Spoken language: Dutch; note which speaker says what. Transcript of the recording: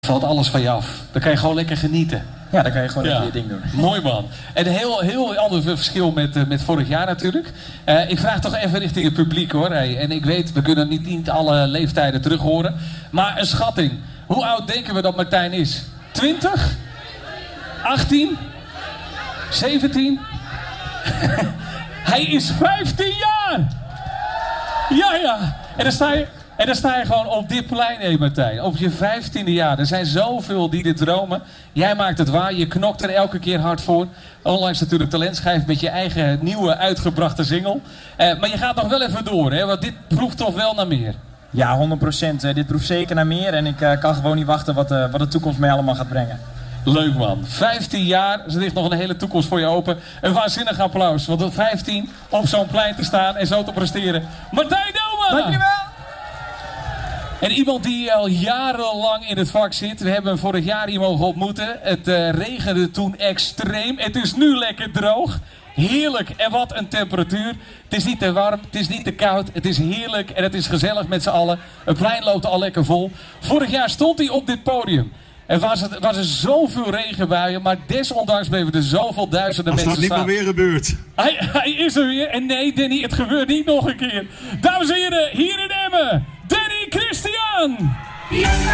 Speaker 1: Valt alles van je af. Dan kan je gewoon lekker genieten.
Speaker 2: Ja, dan kan je gewoon lekker je ding doen.
Speaker 1: Mooi man. En een heel ander verschil met vorig jaar natuurlijk. Ik vraag toch even richting het publiek hoor. Hey, en ik weet, we kunnen niet alle leeftijden terug horen. Maar een schatting. Hoe oud denken we dat Martijn is? 20? 18? 17? Hij is 15 jaar! Ja. En dan sta je gewoon op dit plein, Martijn. Op je 15e jaar. Er zijn zoveel die dit dromen. Jij maakt het waar. Je knokt er elke keer hard voor. Onlangs natuurlijk talentschijf met je eigen nieuwe uitgebrachte single. Maar je gaat nog wel even door, hè? Want dit proeft toch wel naar meer.
Speaker 2: Ja, 100%. Dit proeft zeker naar meer. En ik kan gewoon niet wachten wat de toekomst mij allemaal gaat brengen.
Speaker 1: Leuk man. 15 jaar. Er ligt nog een hele toekomst voor je open. Een waanzinnig applaus. Want op 15 op zo'n plein te staan en zo te presteren. Martijn Delma!
Speaker 2: Dankjewel!
Speaker 1: En iemand die al jarenlang in het vak zit. We hebben hem vorig jaar hier mogen ontmoeten. Het regende toen extreem. Het is nu lekker droog. Heerlijk. En wat een temperatuur. Het is niet te warm. Het is niet te koud. Het is heerlijk. En het is gezellig met z'n allen. Het plein loopt al lekker vol. Vorig jaar stond hij op dit podium. Er was er zoveel regenbuien. Maar desondanks bleven er zoveel duizenden mensen staan.
Speaker 3: Als dat niet meer weer gebeurt.
Speaker 1: Hij is er weer. En nee, Danny, het gebeurt niet nog een keer. Dames en heren, hier in Emmen. Danny Christian!